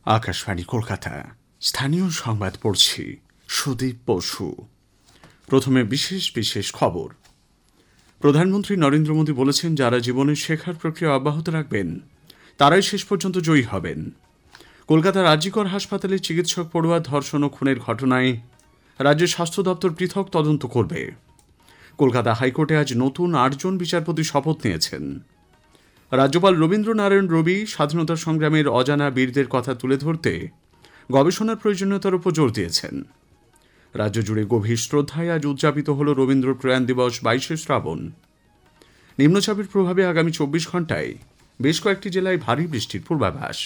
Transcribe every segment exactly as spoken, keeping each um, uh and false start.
আকাশবাণী কলকাতা, স্থানীয় সংবাদ পড়ছি সুদীপ বসু। প্রথমে বিশেষ বিশেষ খবর। প্রধানমন্ত্রী নরেন্দ্র মোদী বলেছেন, যারা জীবনের শেখার প্রক্রিয়া অব্যাহত রাখবেন তারাই শেষ পর্যন্ত জয়ী হবেন। কলকাতার আর জি কর হাসপাতালে চিকিৎসক পড়ুয়া ধর্ষণ ও খুনের ঘটনায় রাজ্যের স্বাস্থ্য দপ্তর পৃথক তদন্ত করবে। কলকাতা হাইকোর্টে আজ নতুন আটজন বিচারপতি শপথ নিয়েছেন। রাজ্যপাল রবীন্দ্রনারায়ণ রবি স্বাধীনতা সংগ্রামের অজানা বীরদের কথা তুলে ধরতে গবেষণার প্রয়োজনীয়তার উপর জোর দিয়েছেন। রাজ্য জুড়ে গভীর শ্রদ্ধায় আজ উদযাপিত হল রবীন্দ্র প্রয়াণ দিবস বাইশে শ্রাবণ। নিম্নচাপের প্রভাবে আগামী চব্বিশ ঘন্টায় বেশ কয়েকটি জেলায় ভারী বৃষ্টির পূর্বাভাস।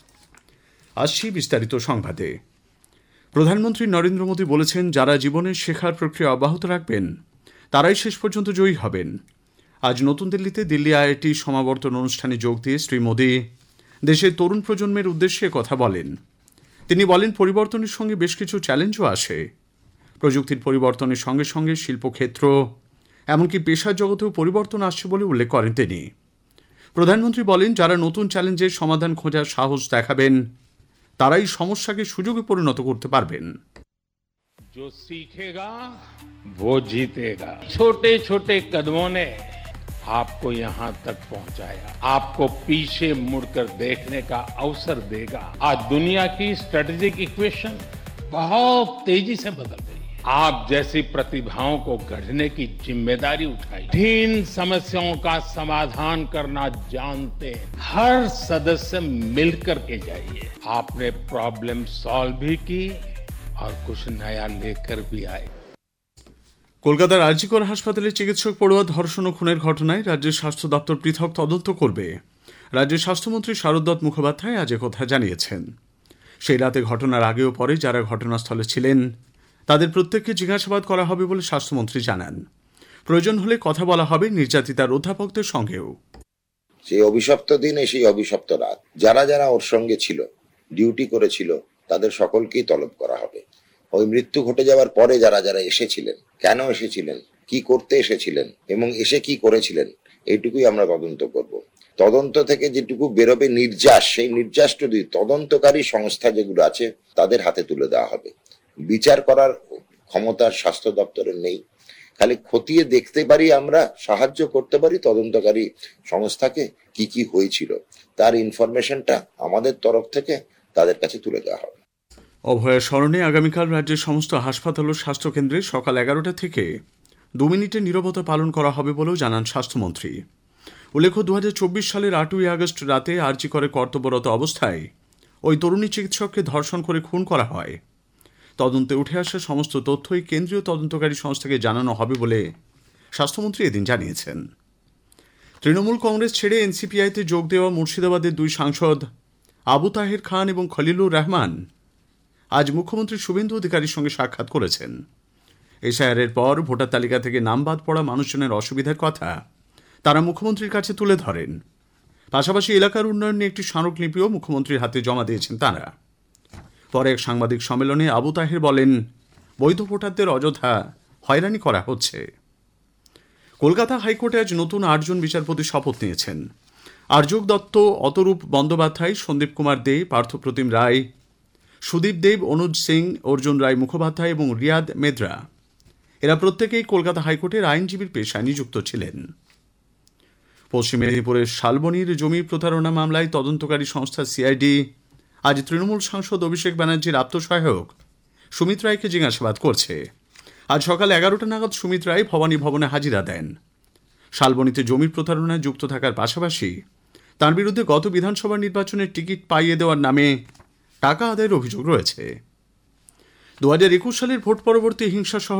আসছি বিস্তারিত সংবাদে। প্রধানমন্ত্রী নরেন্দ্র মোদী বলেছেন, যারা জীবনের শেখার প্রক্রিয়া অব্যাহত রাখবেন তারাই শেষ পর্যন্ত জয়ী হবেন। আজ নতুন দিল্লিতে দিল্লি আই আই টি সমাবর্তন অনুষ্ঠানে যোগ দিয়ে শ্রী মোদী দেশের তরুণ প্রজন্মের উদ্দেশ্যে কথা বলেন। তিনি বলেন, পরিবর্তনের সঙ্গে বেশ কিছু চ্যালেঞ্জও আসে। প্রযুক্তির পরিবর্তনের সঙ্গে সঙ্গে শিল্পক্ষেত্র এমনকি পেশার জগতেও পরিবর্তন আসছে বলে উল্লেখ করেন তিনি। প্রধানমন্ত্রী বলেন, যারা নতুন চ্যালেঞ্জের সমাধান খোঁজার সাহস দেখাবেন তারাই সমস্যাকে সুযোগে পরিণত করতে পারবেন। जो सीखेगा वो जीतेगा। छोटे छोटे कदमों ने आपको यहां तक पहुंचाया, आपको पीछे मुड़कर देखने का अवसर देगा। आज दुनिया की स्ट्रेटेजिक इक्वेशन बहुत तेजी से बदल रही है। आप जैसी प्रतिभाओं को गढ़ने की जिम्मेदारी उठाई, कठिन समस्याओं का समाधान करना जानते हैं। हर सदस्य मिलकर के जाइए। आपने प्रॉब्लम सॉल्व भी की और कुछ नया लेकर भी आए। কলকাতার আর জি কর হাসপাতালে চিকিৎসক পড়ুয়া ধর্ষণ ও খুনের ঘটনায় রাজ্যের স্বাস্থ্য দপ্তর পৃথক তদন্ত করবে। রাজ্যের স্বাস্থ্যমন্ত্রী শারদত্ত মুখোপাধ্যায় আজ কথা জানিয়েছেন। সেই রাতে ঘটনার আগে ও পরে যারা ঘটনাস্থলে ছিলেন তাদের প্রত্যেককে জিজ্ঞাসাবাদ করা হবে বলে স্বাস্থ্যমন্ত্রী জানান। প্রয়োজন হলে কথা বলা হবে নির্যাতিতার অধ্যাপকদের সঙ্গেও। সেই অভিশপ্ত দিনে, সেই অভিশপ্ত রাত, যারা যারা ওর সঙ্গে ছিল, ডিউটি করেছিল, তাদের সকলকেই তলব করা হবে। ওই মৃত্যু ঘটে যাওয়ার পরে যারা যারা এসেছিলেন, কেন এসেছিলেন, কি করতে এসেছিলেন এবং এসে কি করেছিলেন, এইটুকুই আমরা তদন্ত করব। তদন্ত থেকে যেটুকু বেরোবে নির্যাস, সেই নির্যাস যদি তদন্তকারী সংস্থা যেগুলো আছে তাদের হাতে তুলে দেওয়া হবে। বিচার করার ক্ষমতা স্বাস্থ্য দপ্তরের নেই। খালি খতিয়ে দেখতে পারি, আমরা সাহায্য করতে পারি তদন্তকারী সংস্থাকে কি কি হয়েছিল, তার ইনফরমেশনটা আমাদের তরফ থেকে তাদের কাছে তুলে দেওয়া হবে। অভয়া স্মরণে আগামীকাল রাজ্যের সমস্ত হাসপাতাল ও স্বাস্থ্যকেন্দ্রে সকাল এগারোটা থেকে দু মিনিটের নীরবতা পালন করা হবে বলেও জানান স্বাস্থ্যমন্ত্রী। উল্লেখ্য, দু হাজার চব্বিশ সালের আটই আগস্ট রাতে আর জি করে কর্তব্যরত অবস্থায় ওই তরুণী চিকিৎসককে ধর্ষণ করে খুন করা হয়। তদন্তে উঠে আসা সমস্ত তথ্যই কেন্দ্রীয় তদন্তকারী সংস্থাকে জানানো হবে বলে স্বাস্থ্যমন্ত্রী এদিন জানিয়েছেন। তৃণমূল কংগ্রেস ছেড়ে এন সি পি আইতে যোগ দেওয়া মুর্শিদাবাদের দুই সাংসদ আবু তাহের খান এবং খলিলুর রহমান আজ মুখ্যমন্ত্রী শুভেন্দু অধিকারীর সঙ্গে সাক্ষাৎ করেছেন। এস আই আর এর পর ভোটার তালিকা থেকে নাম বাদ পড়া মানুষজনের অসুবিধার কথা তারা মুখ্যমন্ত্রীর কাছে তুলে ধরেন। পাশাপাশি এলাকার উন্নয়ন নিয়ে একটি স্মারকলিপিও মুখ্যমন্ত্রীর হাতে জমা দিয়েছেন তারা। পরে এক সাংবাদিক সম্মেলনে আবু তাহের বলেন, বৈধ ভোটারদের অযথা হয়রানি করা হচ্ছে। কলকাতা হাইকোর্টে আজ নতুন আটজন বিচারপতি শপথ নিয়েছেন। আর্যক দত্ত, অতরূপ বন্দ্যোপাধ্যায়, সন্দীপ কুমার দে, পার্থপ্রতিম রায়, সুদীপ দেব, অনুজ সিং, অর্জুন রায় মুখোপাধ্যায় এবং রিয়াদ মেদ্রা, এরা প্রত্যেকেই কলকাতা হাইকোর্টের আইনজীবীর পেশায় নিযুক্ত ছিলেন। পশ্চিম মেদিনীপুরের শালবনির জমি প্রতারণা মামলায় তদন্তকারী সংস্থা সি আই ডি আজ তৃণমূল সাংসদ অভিষেক ব্যানার্জির আত্মসহায়ক সুমিত রায়কে জিজ্ঞাসাবাদ করছে। আজ সকাল এগারোটা নাগাদ সুমিত রায় ভবানী ভবনে হাজিরা দেন। শালবনিতে জমির প্রতারণায় যুক্ত থাকার পাশাপাশি তার বিরুদ্ধে গত বিধানসভা নির্বাচনের টিকিট পাইয়ে দেওয়ার নামে টাকা আদায়ের অভিযোগ রয়েছে। দু হাজার একুশ সালের ভোট পরবর্তী হিংসা সহ